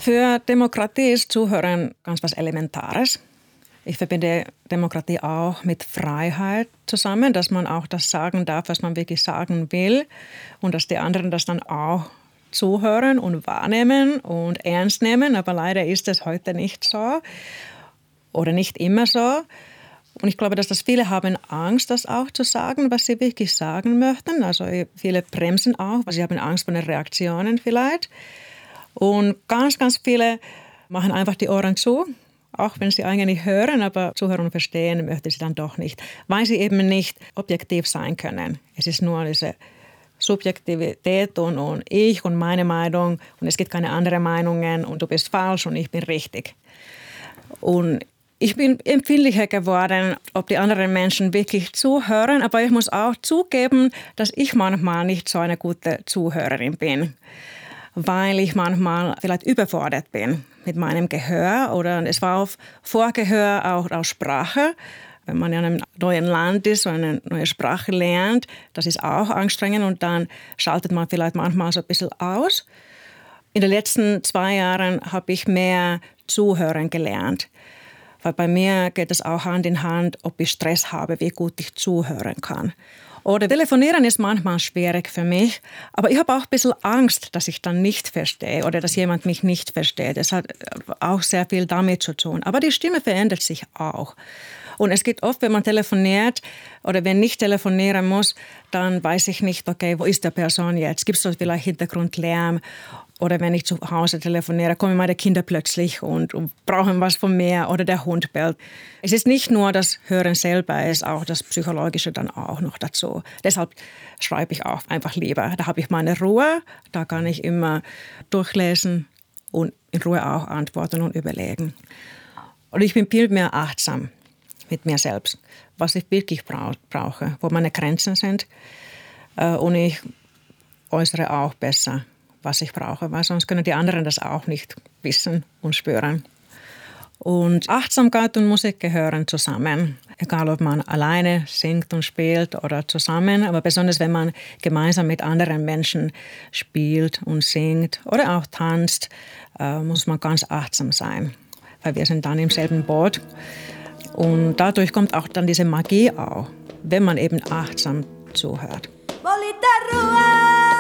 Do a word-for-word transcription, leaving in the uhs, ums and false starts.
Für Demokratie ist Zuhören ganz was Elementares. Ich verbinde Demokratie auch mit Freiheit zusammen, dass man auch das sagen darf, was man wirklich sagen will und dass die anderen das dann auch zuhören und wahrnehmen und ernst nehmen. Aber leider ist es heute nicht so oder nicht immer so. Und ich glaube, dass das viele haben Angst, das auch zu sagen, was sie wirklich sagen möchten. Also viele bremsen auch, weil sie haben Angst vor den Reaktionen vielleicht. Und ganz, ganz viele machen einfach die Ohren zu, auch wenn sie eigentlich hören, aber zuhören und verstehen möchten sie dann doch nicht, weil sie eben nicht objektiv sein können. Es ist nur diese Subjektivität und, und ich und meine Meinung und es gibt keine anderen Meinungen und du bist falsch und ich bin richtig. Und ich bin empfindlicher geworden, ob die anderen Menschen wirklich zuhören, aber ich muss auch zugeben, dass ich manchmal nicht so eine gute Zuhörerin bin, weil ich manchmal vielleicht überfordert bin mit meinem Gehör oder es war auf Vorgehör auch aus Sprache. Wenn man in einem neuen Land ist und eine neue Sprache lernt, das ist auch anstrengend und dann schaltet man vielleicht manchmal so ein bisschen aus. In den letzten zwei Jahren habe ich mehr zuhören gelernt. Weil bei mir geht es auch Hand in Hand, ob ich Stress habe, wie gut ich zuhören kann. Oder telefonieren ist manchmal schwierig für mich, aber ich habe auch ein bisschen Angst, dass ich dann nicht verstehe oder dass jemand mich nicht versteht. Das hat auch sehr viel damit zu tun. Aber die Stimme verändert sich auch. Und es geht oft, wenn man telefoniert oder wenn ich telefonieren muss, dann weiß ich nicht, okay, wo ist die Person jetzt? Gibt es vielleicht Hintergrundlärm? Oder wenn ich zu Hause telefoniere, kommen meine Kinder plötzlich und, und brauchen was von mir oder der Hund bellt. Es ist nicht nur das Hören selber, es ist auch das Psychologische dann auch noch dazu. Deshalb schreibe ich auch einfach lieber. Da habe ich meine Ruhe, da kann ich immer durchlesen und in Ruhe auch antworten und überlegen. Und ich bin viel mehr achtsam mit mir selbst, was ich wirklich brauche, wo meine Grenzen sind. Und ich äußere auch besser, was ich brauche, weil sonst können die anderen das auch nicht wissen und spüren. Und Achtsamkeit und Musik gehören zusammen, egal ob man alleine singt und spielt oder zusammen, aber besonders wenn man gemeinsam mit anderen Menschen spielt und singt oder auch tanzt, muss man ganz achtsam sein, weil wir sind dann im selben Boot. Und dadurch kommt auch dann diese Magie auch, wenn man eben achtsam zuhört. Bolita Rua!